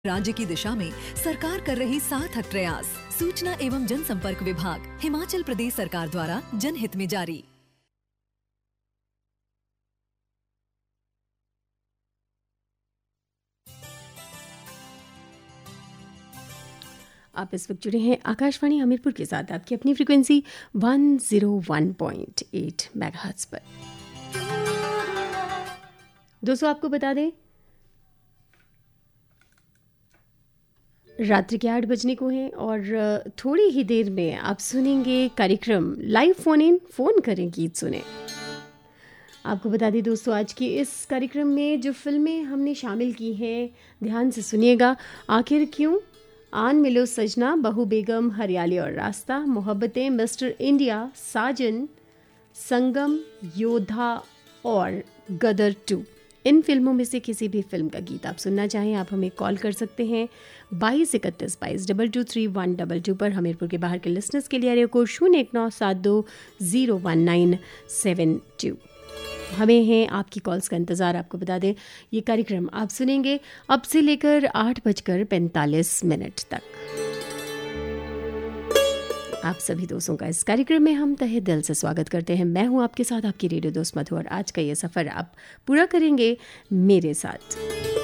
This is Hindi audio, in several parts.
राज्य की दिशा में सरकार कर रही सार्थक प्रयास। सूचना एवं जनसंपर्क विभाग, हिमाचल प्रदेश सरकार द्वारा जनहित में जारी। आप इस वक्त जुड़े हैं आकाशवाणी हमीरपुर के साथ आपकी अपनी फ्रीक्वेंसी 101.8 मेगाहर्ट्ज पर। दोस्तों आपको बता दें रात्रि के 8 बजने को हैं और थोड़ी ही देर में आप सुनेंगे कार्यक्रम लाइव फोन इन, फोन करें गीत सुने। आपको बता दें दोस्तों आज के इस कार्यक्रम में जो फिल्में हमने शामिल की हैं ध्यान से सुनिएगा। आखिर क्यों, आन मिलो सजना, बहू बेगम, हरियाली और रास्ता, मोहब्बतें, मिस्टर इंडिया, साजन, संगम, योद्धा और गदर 2। इन फिल्मों में से किसी भी फिल्म का गीत आप सुनना चाहें आप हमें कॉल कर सकते हैं 2231223122 पर। हमीरपुर के बाहर के लिसनर्स के लिए एरिया कोड 01972019772। हमें हैं आपकी कॉल्स का इंतज़ार। आपको बता दें ये कार्यक्रम आप सुनेंगे अब से लेकर 8:45 तक। आप सभी दोस्तों का इस कार्यक्रम में हम तहे दिल से स्वागत करते हैं। मैं हूं आपके साथ आपकी रेडियो दोस्त मधु और आज का ये सफ़र आप पूरा करेंगे मेरे साथ।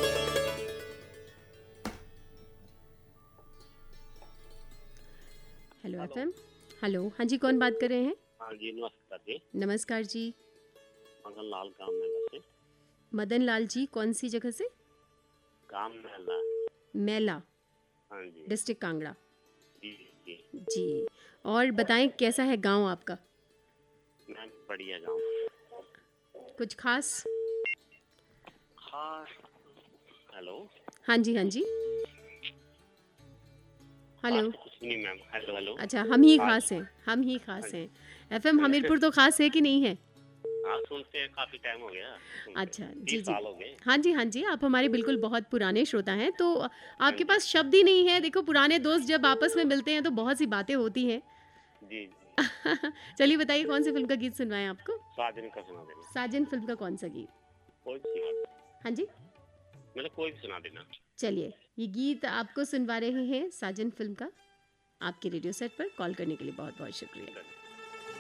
Hello FM. हेलो, हाँ जी, कौन बात कर रहे हैं? हाँ जी, नमस्कार जी। नमस्कार जी। मदन लाल काम मेला से। मदन लाल जी, कौन सी जगह से? काम मेला। मेला, हाँ जी। डिस्ट्रिक्ट कांगड़ा। जी जी। जी, और बताएं कैसा है गांव आपका? मैं बढ़िया गाँव। कुछ खास? हाँ। हेलो। हाँ जी, हाँ जी। हेलो। कुछ नहीं मैम। Hello hello. अच्छा, हम ही खास हैं, हम ही खास हैं। एफएम हमीरपुर तो खास है कि नहीं है? हाँ, सुनते हैं, काफी टाइम हो गया। अच्छा, जी 30 जी। साल हो गए। हाँ जी, हाँ जी, आप हमारे बिल्कुल बहुत पुराने श्रोता हैं। तो आपके पास शब्द ही नहीं है। देखो, पुराने दोस्त जब आपस में मिलते हैं तो बहुत सी बातें होती हैं। जी जी। चलिए बताइए कौन सी फिल्म का गीत सुनवाएं आपको? साजन का सुना देना। साजन फिल्म का कौन सा गीत? कोई भी सुना देना। हाँ जी, मतलब कोई भी सुना देना। चलिए ये गीत आपको सुनवा रहे हैं साजन फिल्म का। आपके रेडियो सेट पर कॉल करने के लिए बहुत बहुत शुक्रिया।